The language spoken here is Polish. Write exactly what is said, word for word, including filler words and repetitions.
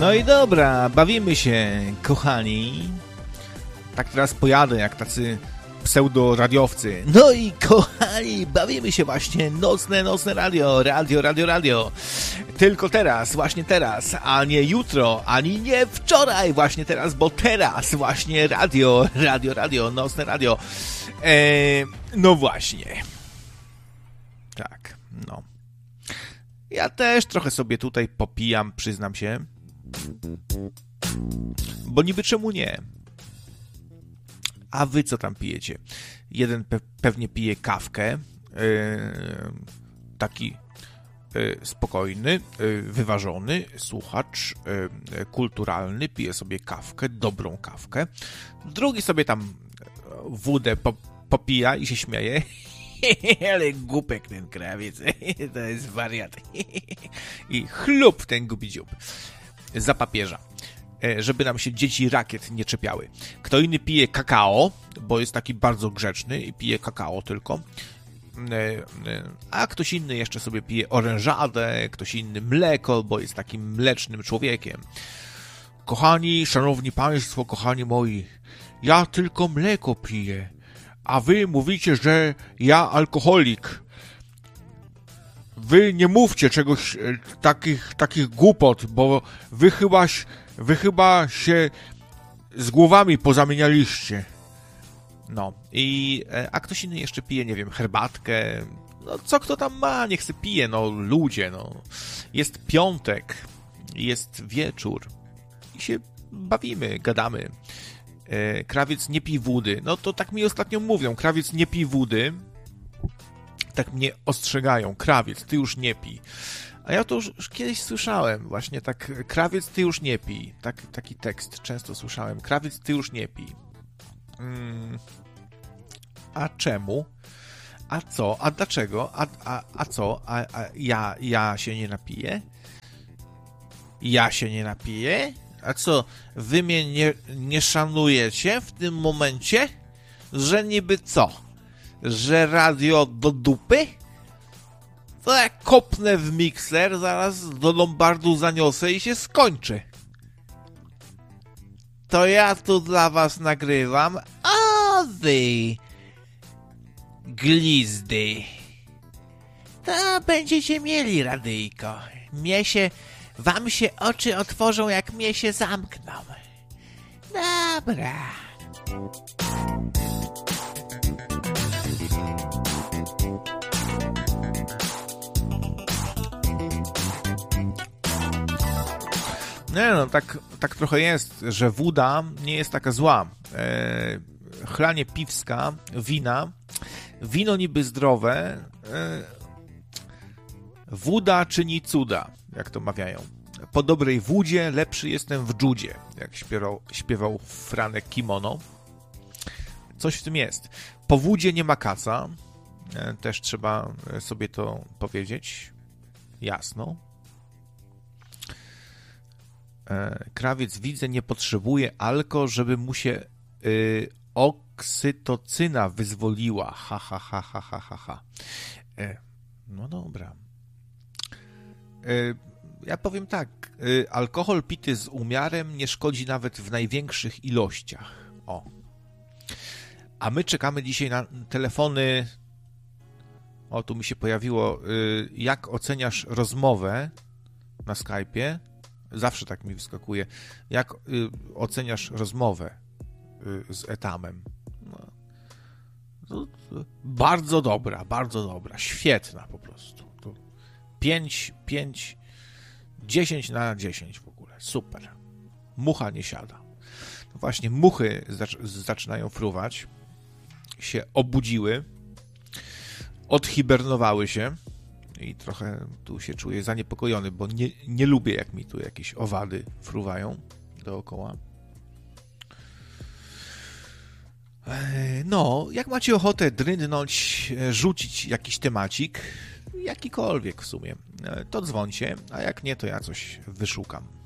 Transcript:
No i dobra, bawimy się, kochani. Tak teraz pojadę, jak tacy pseudo-radiowcy. No i kochani, bawimy się właśnie. Nocne, nocne radio, radio, radio, radio. Tylko teraz, właśnie teraz, a nie jutro, ani nie wczoraj, właśnie teraz, bo teraz właśnie radio, radio, radio, nocne radio. Eee, no właśnie. Tak, no. Ja też trochę sobie tutaj popijam, przyznam się. Bo niby czemu nie? A wy co tam pijecie? Jeden pe- pewnie pije kawkę, yy, taki yy, spokojny, yy, wyważony słuchacz, yy, kulturalny, pije sobie kawkę, dobrą kawkę. Drugi sobie tam wódę po- popija i się śmieje. Ale głupek ten krawiec, to jest wariat. I chlub ten głupi dziób. Za papieża. Żeby nam się dzieci rakiet nie czepiały. Kto inny pije kakao, bo jest taki bardzo grzeczny i pije kakao tylko. A ktoś inny jeszcze sobie pije orężadę, ktoś inny mleko, bo jest takim mlecznym człowiekiem. Kochani, szanowni państwo, kochani moi, ja tylko mleko piję, a wy mówicie, że ja alkoholik. Wy nie mówcie czegoś, takich, takich głupot, bo wy chyba, wy chyba się z głowami pozamienialiście. No, i, a ktoś inny jeszcze pije, nie wiem, herbatkę. No, co kto tam ma, niech se pije, no, ludzie, no. Jest piątek, jest wieczór i się bawimy, gadamy. E, krawiec nie pij wody. No, to tak mi ostatnio mówią, krawiec nie pij wody. Tak mnie ostrzegają, krawiec, ty już nie pij. A ja to już, już kiedyś słyszałem, właśnie tak, krawiec, ty już nie pij. Tak, taki tekst często słyszałem, krawiec, ty już nie pij. Hmm. A czemu? A co? A dlaczego? A, a, a co? A, a ja, ja się nie napiję? Ja się nie napiję? A co, wy mnie nie, nie szanujecie w tym momencie? Że niby co? Że radio do dupy? To jak kopnę w mikser, zaraz do Lombardu zaniosę i się skończy. To ja tu dla was nagrywam, a wy glizdy to będziecie mieli radyjko. Mnie się, wam się oczy otworzą, jak mnie się zamkną. Dobra. Nie no, tak, tak trochę jest, że woda nie jest taka zła. E, chlanie piwska, wina, wino niby zdrowe, e, woda czyni cuda, jak to mawiają. Po dobrej wódzie lepszy jestem w dżudzie, jak śpiewał, śpiewał Franek Kimono. Coś w tym jest. Po wódzie nie ma kaca, e, też trzeba sobie to powiedzieć jasno. Krawiec, widzę, nie potrzebuje alko, żeby mu się y, oksytocyna wyzwoliła. Ha, ha, ha, ha, ha, ha, ha. E, no dobra. E, ja powiem tak. E, alkohol pity z umiarem nie szkodzi nawet w największych ilościach. O. A my czekamy dzisiaj na telefony. O, tu mi się pojawiło. Y, jak oceniasz rozmowę na Skype'ie? Zawsze tak mi wyskakuje. Jak y, oceniasz rozmowę y, z Etamem? No, to, to bardzo dobra, bardzo dobra. Świetna po prostu. To pięć, pięć, dziesięć na dziesięć w ogóle. Super. Mucha nie siada. No właśnie, muchy zac- zaczynają fruwać. Się obudziły. Odhibernowały się. I trochę tu się czuję zaniepokojony, bo nie, nie lubię, jak mi tu jakieś owady fruwają dookoła. No, jak macie ochotę drynąć, rzucić jakiś temacik, jakikolwiek w sumie, to dzwońcie, a jak nie, to ja coś wyszukam.